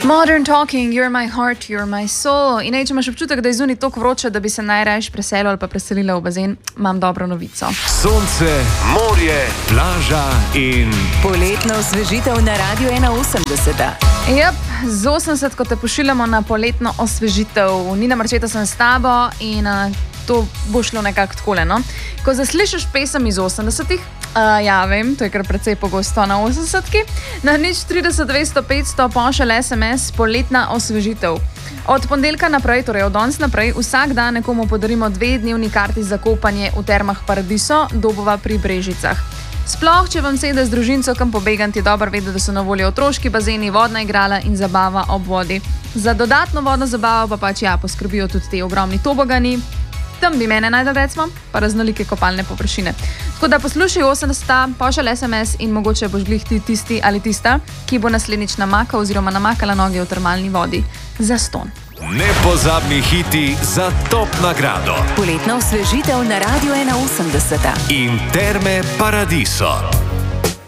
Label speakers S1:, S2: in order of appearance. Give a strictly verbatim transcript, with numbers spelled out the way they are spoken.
S1: Modern talking, you're my heart, you're my soul. In če imaš občutek, da je zunaj toliko vroče, da bi se najraješ preselil ali pa preselila v bazen, imam dobro novico.
S2: Sonce, morje, plaža in
S3: poletna osvežitev na Radiu ena osemdeset.
S1: Jep, z osemdeset, ko te pošiljamo na poletno osvežitev. Nina Marčeta sem s tabo in uh, to bo šlo nekako takole, no? Ko zaslišiš pesem iz osemdesetih, uh, ja vem, to je kar precej pogosto na osemdesetki, na nič trideset dvesto petsto pošelj es em es poletna osvežitev. Od ponedeljka naprej, torej od danes naprej, vsak dan nekomu podarimo dve dnevni karti za kopanje v termah Paradiso, Dobova pri Brežicah. Sploh, če vam sede z družinco kam pobegant, je dobro vedeti, da so na voljo otroški bazeni, vodna igrala in zabava ob vodi. Za dodatno vodno zabavo pa pač ja, poskrbijo tudi te ogromni tobogani. Tam bi mene najdel, recimo, pa raznolike kopalne površine. Tako da poslušaj osemdeseta, pošelj es em es in mogoče boš glih ti tisti ali tista, ki bo naslednjič namakal oziroma namakala noge v termalni vodi. Zastonj.
S2: Nepozabni hiti za top nagrado.
S3: Poletna osvežitev na Radiu ena osemdeset.
S2: In terme Paradiso.